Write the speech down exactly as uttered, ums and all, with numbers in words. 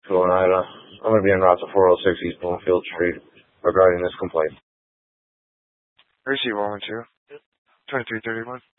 Cool, and I, uh, I'm going to be en route to four oh six East Bloomfield Street regarding this complaint. Receive one one two. twenty-three thirty-one.